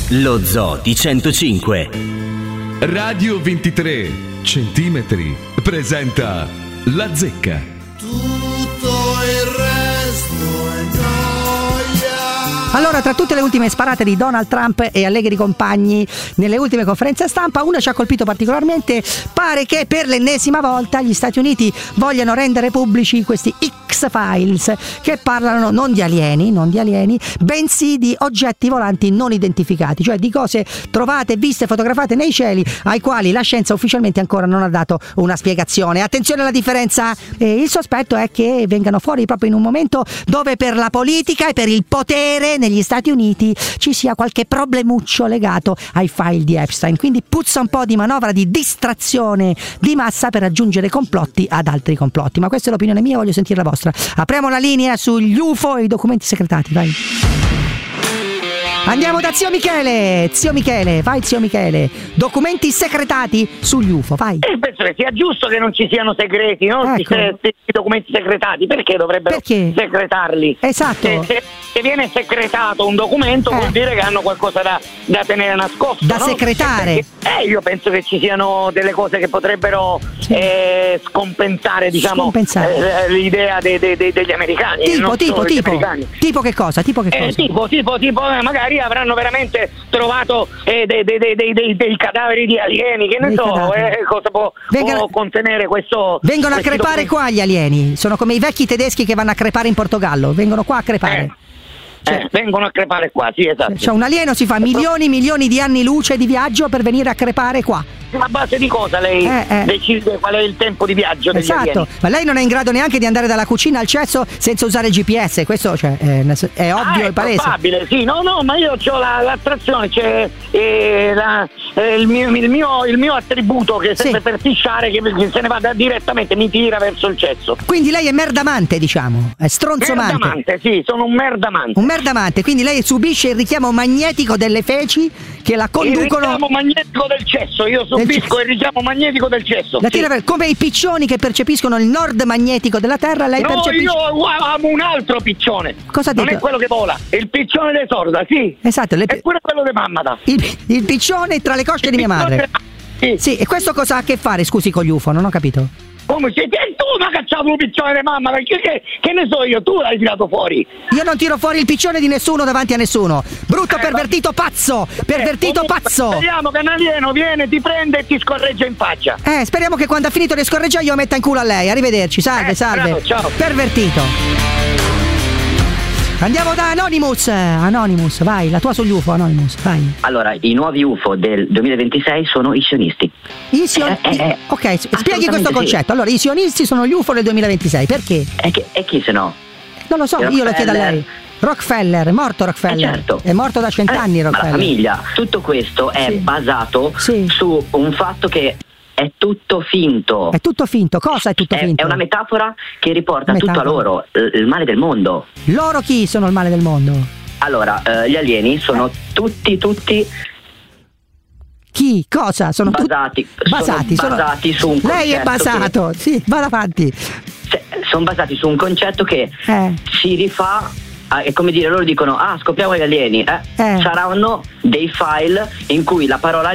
Lo Zoo di 105. Radio 23 centimetri presenta La Zecca. Tutto il resto è gioia. Allora, tra tutte le ultime sparate di Donald Trump e allegri compagni nelle ultime conferenze stampa, una ci ha colpito particolarmente. Pare che per l'ennesima volta gli Stati Uniti vogliano rendere pubblici questi X-Files che parlano non di alieni, bensì di oggetti volanti non identificati, cioè di cose trovate, viste, fotografate nei cieli, ai quali la scienza ufficialmente ancora non ha dato una spiegazione. Attenzione alla differenza, il sospetto è che vengano fuori proprio in un momento dove per la politica e per il potere negli Stati Uniti ci sia qualche problemuccio legato ai file di Epstein, quindi puzza un po' di manovra di distrazione di massa per aggiungere complotti ad altri complotti. Ma questa è l'opinione mia, voglio sentire la vostra. Apriamo la linea sugli UFO e i documenti segretati, vai. Andiamo da zio Michele, vai zio Michele. Documenti segretati sugli UFO, vai. Penso che sia giusto che non ci siano segreti, no? Ecco. Questi documenti segretati, perché dovrebbero segretarli? Esatto. Se viene segretato un documento vuol dire che hanno qualcosa da tenere nascosto, da no? secretare. Io penso che ci siano delle cose che potrebbero scompensare, diciamo, l'idea degli americani. Tipo che cosa? Tipo magari avranno veramente trovato dei cadaveri di alieni, che ne so, cosa può contenere questo. Vengono a crepare qua gli alieni, sono come i vecchi tedeschi che vanno a crepare in Portogallo, vengono qua a crepare. Vengono a crepare qua, sì, esatto. Cioè un alieno si fa milioni di anni luce di viaggio per venire a crepare qua. A base di cosa lei decide qual è il tempo di viaggio degli alieni? Ma lei non è in grado neanche di andare dalla cucina al cesso senza usare il GPS, questo è ovvio e palese. È probabile, sì, no, ma io ho l'attrazione, c'è il mio attributo che serve per fisciare, che se ne va direttamente, mi tira verso il cesso. Quindi lei è merdamante, diciamo, è stronzomante. Merdamante, sì, sono un merdamante. Un merdamante, quindi lei subisce il richiamo magnetico delle feci che la conducono. Il richiamo magnetico del cesso, io subisco il richiamo magnetico del cesso. Come i piccioni che percepiscono il nord magnetico della Terra, lei percepisce. No, io amo un altro piccione. Cosa non è quello che vola, è il piccione dei Sorda, sì. Esatto, è pure quello di mamma. Il piccione tra le cosce di mia madre. Sì, e questo cosa ha a che fare, scusi, con gli UFO? Non ho capito. Come sei? Tu mi hai cacciato un piccione di mamma, perché che ne so io, tu l'hai tirato fuori. Io non tiro fuori il piccione di nessuno davanti a nessuno. Brutto pervertito pazzo! Pervertito pazzo! Speriamo che un alieno viene, ti prende e ti scorreggia in faccia. Speriamo che quando ha finito di scorreggiare io metta in culo a lei. Arrivederci, salve. Bravo, ciao. Pervertito. Andiamo da Anonymous, vai, la tua sugli UFO, Anonymous, vai. Allora, i nuovi UFO del 2026 sono i sionisti. Ok, spieghi questo concetto. Sì. Allora, i sionisti sono gli UFO del 2026, perché? E chi se no? Non lo so, io lo chiedo a lei. Rockefeller, è morto Rockefeller. Certo. È morto da 100 anni Rockefeller. Ma la famiglia, tutto questo è basato su un fatto che è tutto finto. È tutto finto? Cosa è tutto finto? È una metafora che riporta tutto a loro, il male del mondo. Loro chi sono il male del mondo? Allora, gli alieni sono tutti chi? Cosa? Sono basati su un concetto. Lei è basato, sì, vada avanti. Sono basati su un concetto che si rifà. È come dire, loro dicono scopriamo gli alieni, saranno dei file in cui la parola